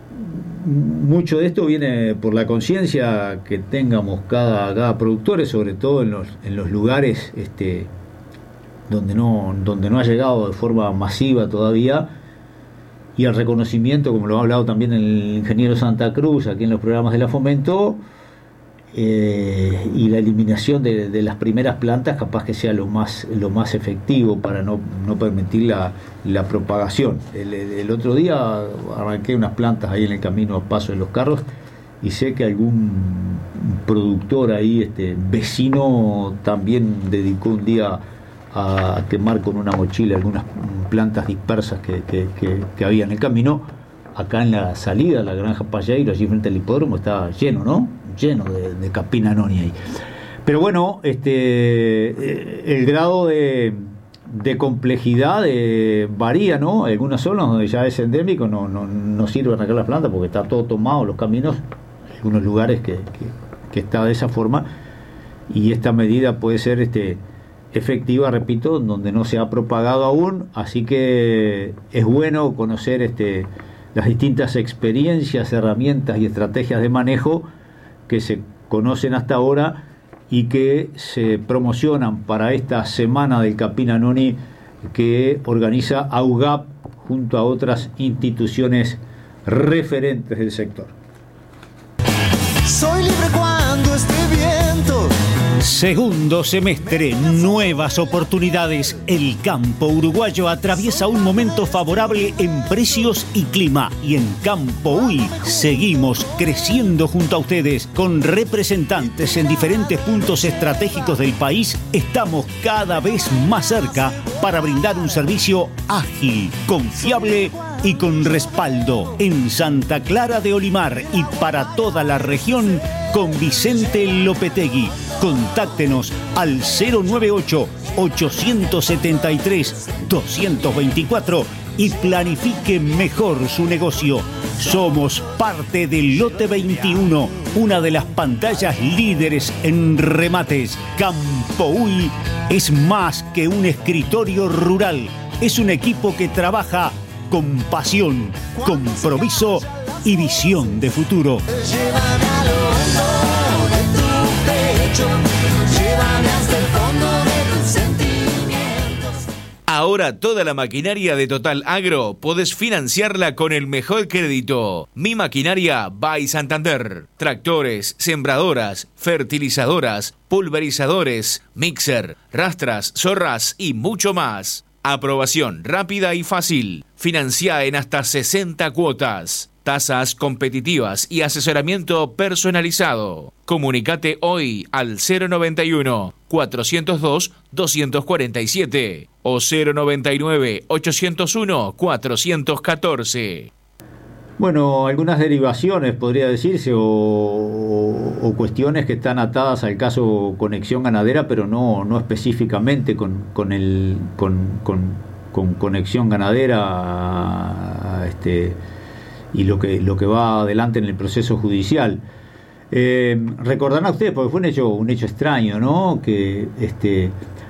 mucho de esto viene por la conciencia que tengamos cada, cada productor, sobre todo en los, en los lugares este, donde no, donde no ha llegado de forma masiva todavía, y el reconocimiento, como lo ha hablado también el ingeniero Santa Cruz aquí en los programas de la Fomento, eh, y la eliminación de, de las primeras plantas capaz que sea lo más, lo más efectivo para no, no permitir la, la propagación. El, el otro día arranqué unas plantas ahí en el camino a paso de los carros, y sé que algún productor ahí, este vecino, también dedicó un día a quemar con una mochila algunas plantas dispersas que, que, que, que había en el camino. Acá en la salida de la granja Payeiro, allí frente al hipódromo, estaba lleno, ¿no? Lleno de, de Capín Anoni ahí. Pero bueno, este el grado de, de complejidad eh, varía, ¿no? Algunas zonas donde ya es endémico no, no, no sirve arrancar las plantas porque está todo tomado, los caminos, algunos lugares que, que, que está de esa forma, y esta medida puede ser este efectiva, repito, donde no se ha propagado aún. Así que es bueno conocer este las distintas experiencias, herramientas y estrategias de manejo que se conocen hasta ahora y que se promocionan para esta semana del Capín Anoni que organiza AUGAP junto a otras instituciones referentes del sector.
Soy libre cuando esté viento.
Segundo semestre, nuevas oportunidades. El campo uruguayo atraviesa un momento favorable en precios y clima. Y en Campo U I seguimos creciendo junto a ustedes. Con representantes en diferentes puntos estratégicos del país, estamos cada vez más cerca para brindar un servicio ágil, confiable y con respaldo. En Santa Clara de Olimar y para toda la región, con Vicente Lopetegui. Contáctenos al cero noventa y ocho, ochocientos setenta y tres, doscientos veinticuatro y planifique mejor su negocio. Somos parte del Lote veintiuno, una de las pantallas líderes en remates. Campo U I es más que un escritorio rural. Es un equipo que trabaja con pasión, compromiso y visión de futuro.
Llévame a lo hondo de tu pecho, llévame hasta el fondo de tus sentimientos.
Ahora toda la maquinaria de Total Agro podés financiarla con el mejor crédito. Mi Maquinaria by Santander. Tractores, sembradoras, fertilizadoras, pulverizadores, mixer, rastras, zorras y mucho más. Aprobación rápida y fácil. Financia en hasta sesenta cuotas. Tasas competitivas y asesoramiento personalizado. Comunicate hoy al cero noventa y uno, cuatrocientos dos, doscientos cuarenta y siete o cero noventa y nueve, ochocientos uno, cuatrocientos catorce.
Bueno, algunas derivaciones podría decirse o, o, o cuestiones que están atadas al caso Conexión Ganadera, pero no, no específicamente con, con, el, con, con, con Conexión Ganadera este, y lo que, lo que va adelante en el proceso judicial. Eh, recordarán ustedes, porque fue un hecho, un hecho extraño, ¿no? Que este,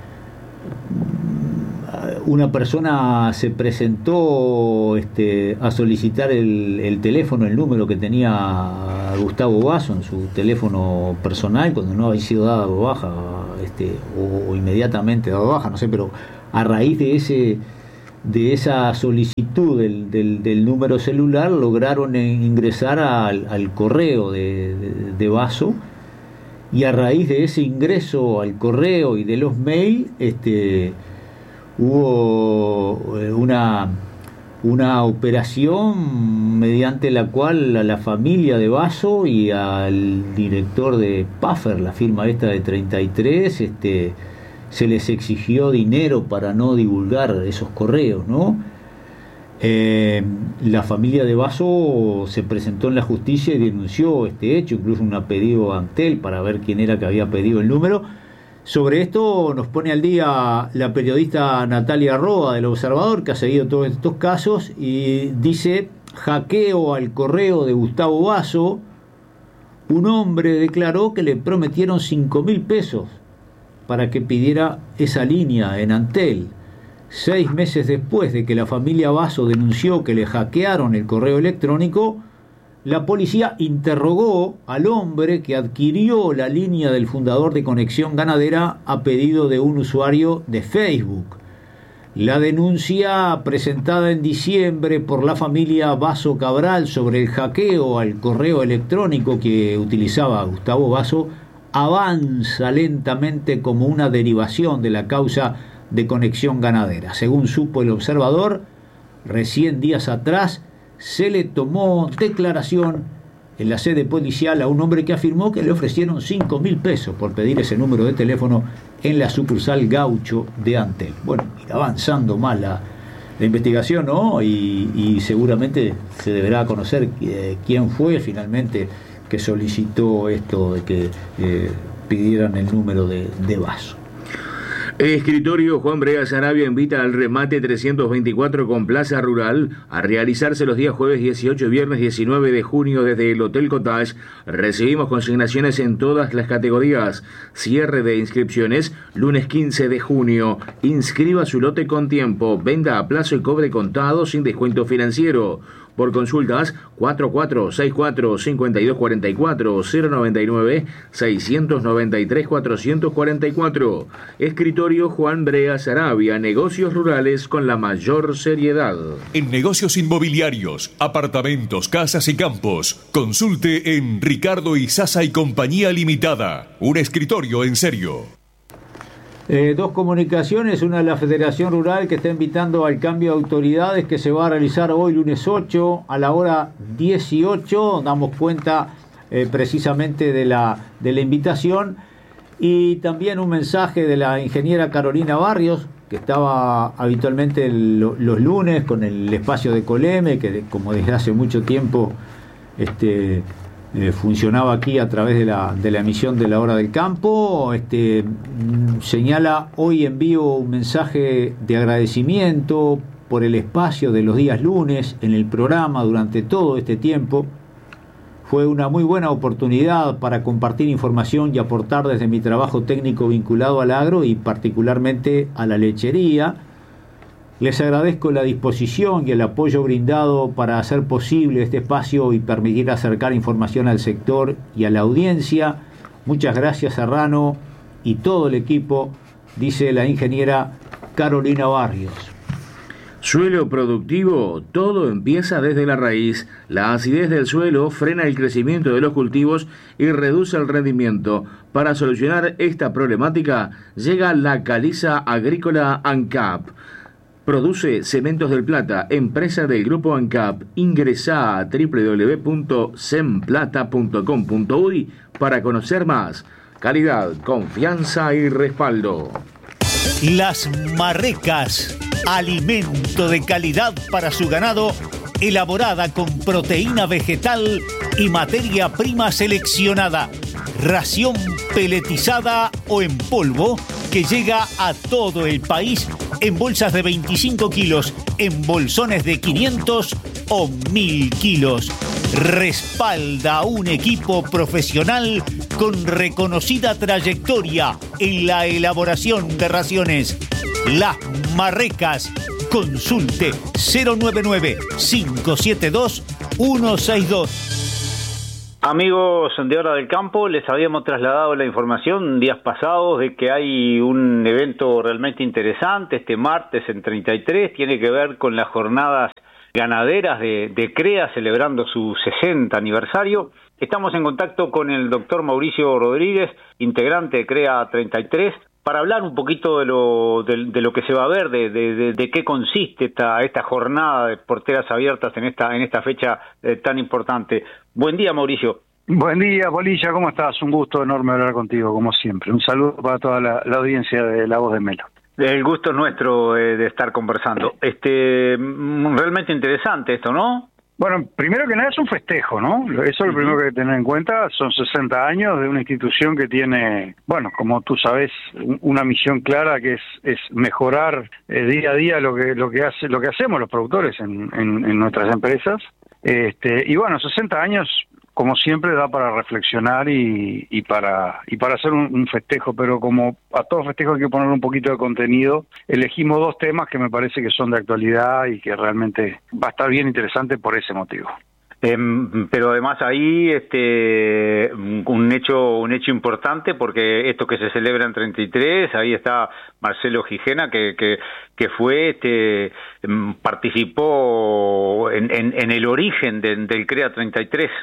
una persona se presentó este, a solicitar el, el teléfono, el número que tenía Gustavo Basso en su teléfono personal cuando no había sido dado baja, este, o, o inmediatamente dado baja, no sé, pero a raíz de ese de esa solicitud del, del, del número celular lograron ingresar al, al correo de, de, de Basso, y a raíz de ese ingreso al correo y de los mails este, hubo una, una operación mediante la cual a la familia de Basso y al director de Puffer, la firma esta de treinta y tres, este, se les exigió dinero para no divulgar esos correos, ¿no? Eh, la familia de Basso se presentó en la justicia y denunció este hecho, incluso un pedido a Antel para ver quién era que había pedido el número. Sobre esto nos pone al día la periodista Natalia Roa del Observador, que ha seguido todos estos casos, y dice: hackeo al correo de Gustavo Basso. Un hombre declaró que le prometieron cinco mil pesos para que pidiera esa línea en Antel. Seis meses después de que la familia Basso denunció que le hackearon el correo electrónico, la policía interrogó al hombre que adquirió la línea del fundador de Conexión Ganadera a pedido de un usuario de Facebook. La denuncia presentada en diciembre por la familia Basso Cabral sobre el hackeo al correo electrónico que utilizaba Gustavo Basso avanza lentamente como una derivación de la causa de Conexión Ganadera. Según supo el Observador, recién días atrás se le tomó declaración en la sede policial a un hombre que afirmó que le ofrecieron cinco mil pesos por pedir ese número de teléfono en la sucursal Gaucho de Antel. Bueno, irá avanzando más la, la investigación, ¿no? Y, y seguramente se deberá conocer eh, quién fue finalmente que solicitó esto de que eh, pidieran el número de, de Basso.
Escritorio Juan Brega Sarabia invita al remate trescientos veinticuatro con Plaza Rural a realizarse los días jueves dieciocho y viernes diecinueve de junio desde el Hotel Cottage. Recibimos consignaciones en todas las categorías. Cierre de inscripciones lunes quince de junio. Inscriba su lote con tiempo. Venda a plazo y cobre contado sin descuento financiero. Por consultas, cuatro cuatro seis cuatro, cinco dos cuatro cuatro, cero noventa y nueve, seiscientos noventa y tres, cuatrocientos cuarenta y cuatro. Escritorio Juan Brea Sarabia, negocios rurales con la mayor seriedad.
En negocios inmobiliarios, apartamentos, casas y campos, consulte en Ricardo Izaza y Compañía Limitada. Un escritorio en serio.
Eh, dos comunicaciones, una de la Federación Rural que está invitando al cambio de autoridades que se va a realizar hoy lunes ocho a la hora dieciocho, damos cuenta eh, precisamente de la, de la invitación, y también un mensaje de la ingeniera Carolina Barrios, que estaba habitualmente el, los lunes con el espacio de Coleme, que como desde hace mucho tiempo este Eh, funcionaba aquí a través de la, de la emisión de la Hora del Campo. Este, señala: hoy envío un mensaje de agradecimiento por el espacio de los días lunes en el programa durante todo este tiempo. Fue una muy buena oportunidad para compartir información y aportar desde mi trabajo técnico vinculado al agro y particularmente a la lechería. Les agradezco la disposición y el apoyo brindado para hacer posible este espacio y permitir acercar información al sector y a la audiencia. Muchas gracias, Serrano y todo el equipo, dice la ingeniera Carolina Barrios.
Suelo productivo, todo empieza desde la raíz. La acidez del suelo frena el crecimiento de los cultivos y reduce el rendimiento. Para solucionar esta problemática, llega la Caliza Agrícola ANCAP. Produce Cementos del Plata, empresa del Grupo ANCAP. Ingresá a doble u doble u doble u punto semplata punto com punto uy para conocer más. Calidad, confianza y respaldo.
Las Marrecas, alimento de calidad para su ganado, elaborada con proteína vegetal y materia prima seleccionada. Ración peletizada o en polvo que llega a todo el país en bolsas de veinticinco kilos, en bolsones de quinientos o mil kilos. Respalda a un equipo profesional con reconocida trayectoria en la elaboración de raciones. Las Marrecas. Consulte cero nueve nueve, cinco siete dos, uno seis dos.
Amigos de Hora del Campo, les habíamos trasladado la información días pasados de que hay un evento realmente interesante este martes en treinta y tres, tiene que ver con las jornadas ganaderas de, de CREA celebrando su sesenta aniversario. Estamos en contacto con el doctor Mauricio Rodríguez, integrante de CREA treinta y tres, para hablar un poquito de lo de, de lo que se va a ver, de, de, de, de qué consiste esta esta jornada de porteras abiertas en esta en esta fecha eh, tan importante. Buen día, Mauricio.
Buen día, Polilla, ¿cómo estás? Un gusto enorme hablar contigo, como siempre. Un saludo para toda la, la audiencia de La Voz de Melo.
El gusto es nuestro eh, de estar conversando. Este, realmente interesante esto, ¿no?
Bueno, primero que nada es un festejo, ¿no? Eso es lo primero que hay que tener en cuenta. Son sesenta años de una institución que tiene, bueno, como tú sabes, una misión clara que es es mejorar eh, día a día lo que lo que hace lo que hacemos los productores en, en, en nuestras empresas. Este, y bueno, sesenta años, como siempre, da para reflexionar y, y para y para hacer un, un festejo, pero como a todo festejo hay que poner un poquito de contenido, elegimos dos temas que me parece que son de actualidad y que realmente va a estar bien interesante por ese motivo.
Eh, pero además ahí este un hecho un hecho importante, porque esto que se celebra en treinta y tres, ahí está Marcelo Gijena, que que, que fue este participó en, en, en el origen de, del CREA treinta y tres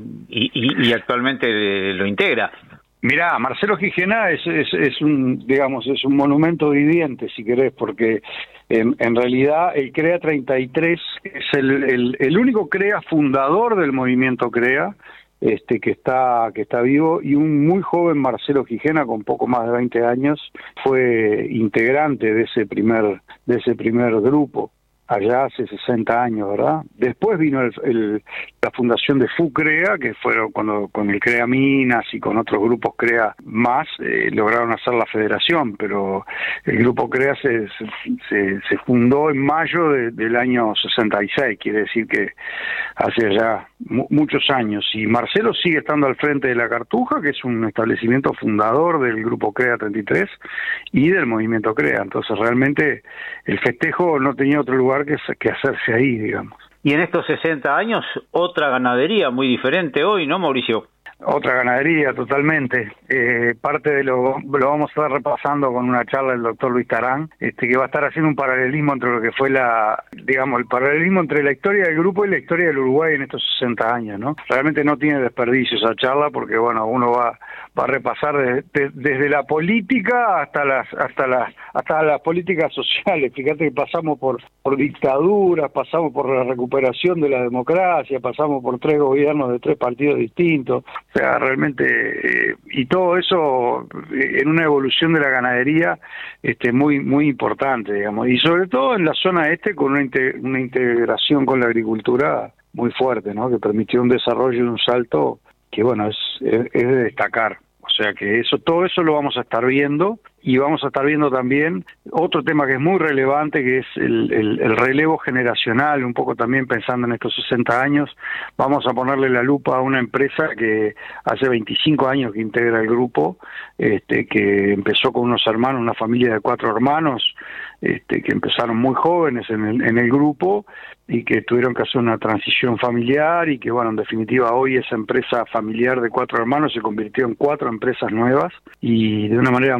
y, y, y actualmente lo integra.
Mirá, Marcelo Gijena es, es, es un, digamos, es un monumento viviente, si querés, porque en, en realidad el CREA treinta y tres es el, el, el único CREA fundador del movimiento CREA, este, que está, que está vivo, y un muy joven Marcelo Gijena, con poco más de veinte años, fue integrante de ese primer, de ese primer grupo. Allá hace sesenta años, ¿verdad? Después vino el, el, la fundación de FUCREA, que fueron cuando con el CREA Minas y con otros grupos CREA más, eh, lograron hacer la federación, pero el grupo CREA se, se, se fundó en mayo de, del año sesenta y seis, quiere decir que hace ya mu muchos años. Y Marcelo sigue estando al frente de La Cartuja, que es un establecimiento fundador del grupo CREA treinta y tres y del movimiento CREA. Entonces realmente el festejo no tenía otro lugar Que, que hacerse ahí, digamos.
Y en estos sesenta años, otra ganadería muy diferente hoy, ¿no, Mauricio?
Otra ganadería, totalmente. Eh, parte de lo, lo vamos a estar repasando con una charla del doctor Luis Tarán, este, que va a estar haciendo un paralelismo entre lo que fue la, digamos, el paralelismo entre la historia del grupo y la historia del Uruguay en estos sesenta años, ¿no? Realmente no tiene desperdicio esa charla, porque, bueno, uno va, va a repasar de, de, desde la política hasta las, hasta las, hasta las políticas sociales. Fíjate que pasamos por, por dictaduras, pasamos por la recuperación de la democracia, pasamos por tres gobiernos de tres partidos distintos. O sea, realmente, eh, y todo eso eh, en una evolución de la ganadería este, muy muy importante, digamos, y sobre todo en la zona este con una, inte una integración con la agricultura muy fuerte, ¿no? Que permitió un desarrollo y un salto que, bueno, es, es, es de destacar. O sea que eso, todo eso lo vamos a estar viendo, y vamos a estar viendo también otro tema que es muy relevante, que es el, el, el relevo generacional, un poco también pensando en estos sesenta años. Vamos a ponerle la lupa a una empresa que hace veinticinco años que integra el grupo, este, que empezó con unos hermanos, una familia de cuatro hermanos, este, que empezaron muy jóvenes en el, en el grupo, y que tuvieron que hacer una transición familiar, y que, bueno, en definitiva hoy esa empresa familiar de cuatro hermanos se convirtió en cuatro empresas nuevas, y de una manera muy exitosa,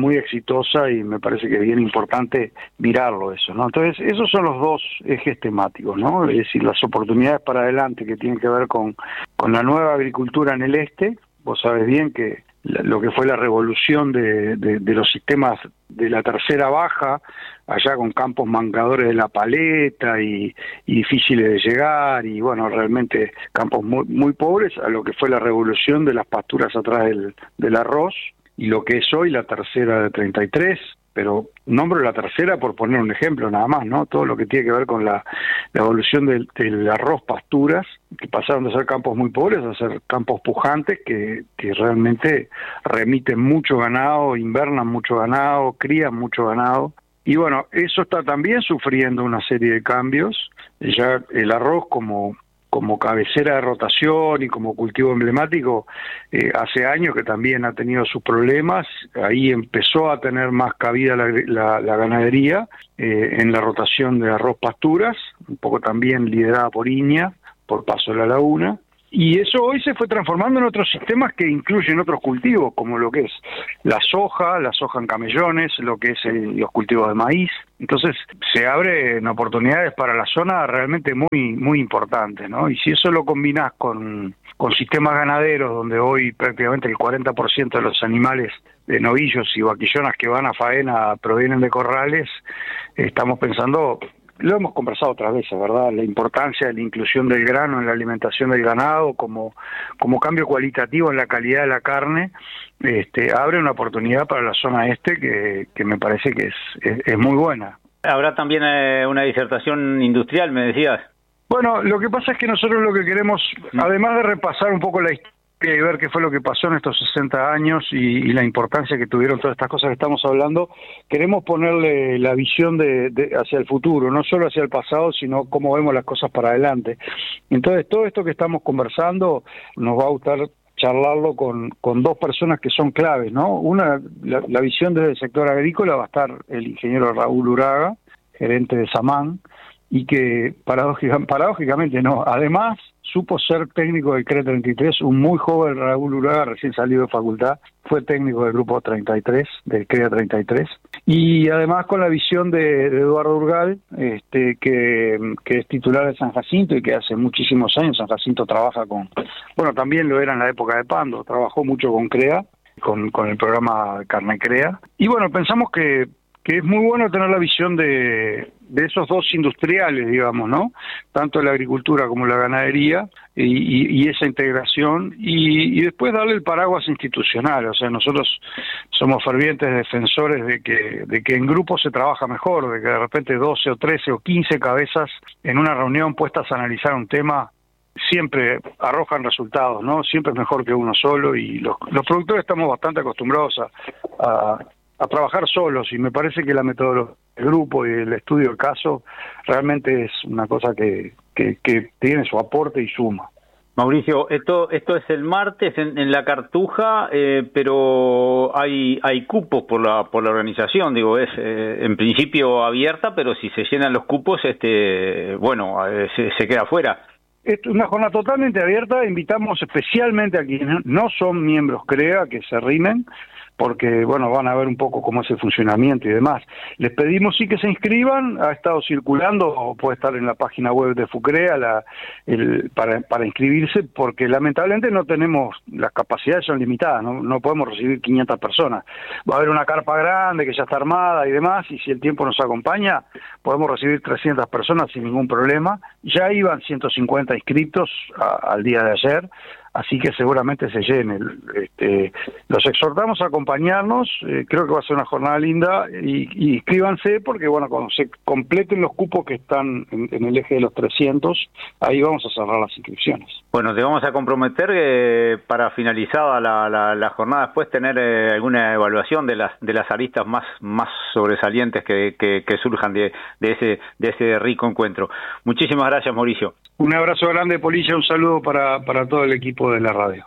exitosa y me parece que es bien importante mirarlo eso, ¿no? Entonces, esos son los dos ejes temáticos, ¿no? Es decir, las oportunidades para adelante que tienen que ver con, con la nueva agricultura en el este. Vos sabés bien que lo que fue la revolución de, de, de los sistemas de la tercera baja, allá con campos mancadores de la paleta y, y difíciles de llegar, y bueno, realmente campos muy, muy pobres, a lo que fue la revolución de las pasturas atrás del, del arroz, y lo que es hoy la tercera de treinta y tres, pero nombro la tercera por poner un ejemplo nada más, ¿no? Todo lo que tiene que ver con la, la evolución del, del arroz pasturas, que pasaron de ser campos muy pobres a ser campos pujantes que, que realmente remiten mucho ganado, invernan mucho ganado, crían mucho ganado. Y bueno, eso está también sufriendo una serie de cambios. Ya el arroz como como cabecera de rotación y como cultivo emblemático, eh, hace años que también ha tenido sus problemas. Ahí empezó a tener más cabida la, la, la ganadería eh, en la rotación de arroz pasturas, un poco también liderada por Iña, por Paso de la Laguna. Y eso hoy se fue transformando en otros sistemas que incluyen otros cultivos, como lo que es la soja, la soja en camellones, lo que es el, los cultivos de maíz. Entonces se abren oportunidades para la zona realmente muy muy importantes, ¿no? Y si eso lo combinas con, con sistemas ganaderos, donde hoy prácticamente el cuarenta por ciento de los animales de novillos y vaquillonas que van a faena provienen de corrales, estamos pensando... Lo hemos conversado otras veces, ¿verdad? La importancia de la inclusión del grano en la alimentación del ganado como, como cambio cualitativo en la calidad de la carne, este, abre una oportunidad para la zona este que, que me parece que es, es, es muy buena.
Habrá también eh, una disertación industrial, me decías.
Bueno, lo que pasa es que nosotros lo que queremos, además de repasar un poco la historia, y ver qué fue lo que pasó en estos sesenta años y, y la importancia que tuvieron todas estas cosas que estamos hablando, queremos ponerle la visión de, de hacia el futuro, no solo hacia el pasado, sino cómo vemos las cosas para adelante. Entonces, todo esto que estamos conversando nos va a gustar charlarlo con, con dos personas que son claves, ¿no? Una, la, la visión desde el sector agrícola va a estar el ingeniero Raúl Uraga, gerente de Samán, y que paradójica, paradójicamente no, además supo ser técnico del C R E treinta y tres, un muy joven Raúl Uraga, recién salido de facultad, fue técnico del grupo treinta y tres, del C R E A treinta y tres, y además con la visión de, de Eduardo Urgal, este, que, que es titular de San Jacinto y que hace muchísimos años San Jacinto trabaja con, bueno, también lo era en la época de Pando, trabajó mucho con C R E A, con, con el programa Carne C R E A, y bueno, pensamos que que es muy bueno tener la visión de, de esos dos industriales, digamos, ¿no? Tanto la agricultura como la ganadería y, y, y esa integración, y, y después darle el paraguas institucional. O sea, nosotros somos fervientes defensores de que, de que en grupo se trabaja mejor, de que de repente doce o trece o quince cabezas en una reunión puestas a analizar un tema siempre arrojan resultados, ¿no? Siempre es mejor que uno solo, y los, los productores estamos bastante acostumbrados a... a a trabajar solos, y me parece que la metodología del grupo y el estudio del caso realmente es una cosa que, que, que tiene su aporte y suma.
Mauricio, esto esto es el martes en, en la Cartuja, eh, pero hay hay cupos por la por la organización, digo, es eh, en principio abierta, pero si se llenan los cupos, este bueno, eh, se, se queda fuera.
Es una jornada totalmente abierta, invitamos especialmente a quienes no son miembros C R E A que se rimen, porque, bueno, van a ver un poco cómo es el funcionamiento y demás. Les pedimos sí que se inscriban, ha estado circulando, o puede estar en la página web de FUCREA la, el, para, para inscribirse, porque lamentablemente no tenemos, las capacidades son limitadas, no, no podemos recibir quinientas personas. Va a haber una carpa grande que ya está armada y demás, y si el tiempo nos acompaña, podemos recibir trescientas personas sin ningún problema. Ya iban ciento cincuenta inscritos a, al día de ayer, así que seguramente se llene. Este, los exhortamos a acompañarnos, eh, creo que va a ser una jornada linda, y, y inscríbanse porque, bueno, cuando se completen los cupos que están en, en el eje de los trescientos, ahí vamos a cerrar las inscripciones.
Bueno, te vamos a comprometer eh, para finalizada la, la, la jornada después tener eh, alguna evaluación de las de las aristas más más sobresalientes que, que, que surjan de, de ese de ese rico encuentro. Muchísimas gracias, Mauricio.
Un abrazo grande, Polilla, un saludo para, para todo el equipo de la radio.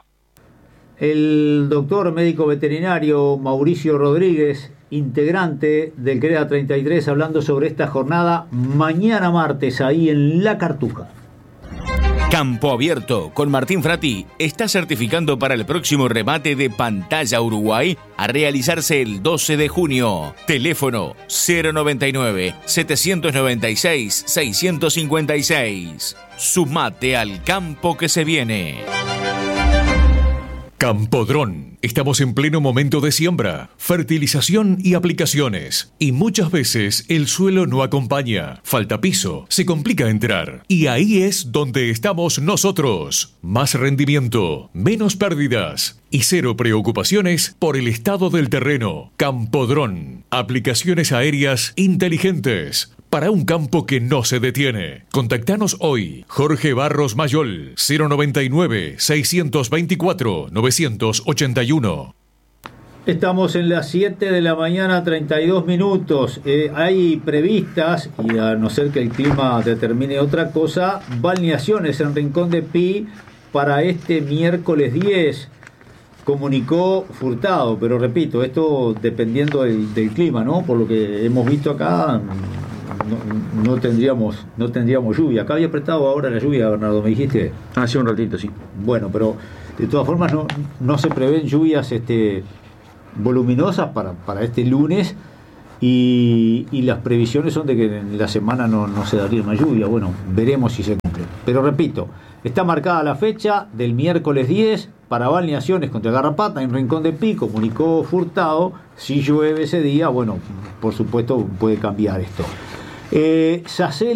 El doctor médico veterinario Mauricio Rodríguez, integrante del C R E A treinta y tres, hablando sobre esta jornada mañana martes ahí en La Cartuja.
Campo Abierto con Martín Frati está certificando para el próximo remate de Pantalla Uruguay a realizarse el doce de junio. Teléfono cero noventa y nueve, setecientos noventa y seis, seiscientos cincuenta y seis. Sumate al campo que se viene.
Campodrón. Estamos en pleno momento de siembra, fertilización y aplicaciones. Y muchas veces el suelo no acompaña. Falta piso, se complica entrar. Y ahí es donde estamos nosotros. Más rendimiento, menos pérdidas y cero preocupaciones por el estado del terreno. Campodrón. Aplicaciones aéreas inteligentes para un campo que no se detiene. Contactanos hoy. Jorge Barros Mayol, cero noventa y nueve, seiscientos veinticuatro, novecientos ochenta y uno.
Estamos en las siete de la mañana, treinta y dos minutos. Eh, hay previstas, y a no ser que el clima determine otra cosa, balneaciones en Rincón de Pi para este miércoles diez. Comunicó Furtado, pero repito, esto dependiendo del, del clima, ¿no? Por lo que hemos visto acá, no, no tendríamos no tendríamos lluvia. Acá había prestado ahora la lluvia, Bernardo, me dijiste.
Hace un ratito, sí.
Bueno, pero de todas formas no, no se prevén lluvias este, voluminosas para, para este lunes y, y las previsiones son de que en la semana no, no se daría una lluvia. Bueno, veremos si se cumple. Pero repito, está marcada la fecha del miércoles diez para balneaciones contra Garrapata en Rincón de Pi. Comunicó Furtado. Si llueve ese día, bueno, por supuesto puede cambiar esto. Eh, Sacel